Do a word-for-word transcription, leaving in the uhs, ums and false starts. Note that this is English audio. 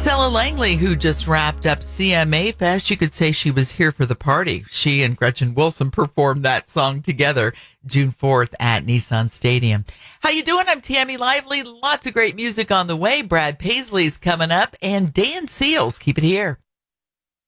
That's Ella Langley, who just wrapped up C M A Fest. You could say she was here for the party. She and Gretchen Wilson performed that song together June fourth at Nissan Stadium. How you doing? I'm Tammy Lively. Lots of great music on the way. Brad Paisley's coming up, and Dan Seals. Keep it here.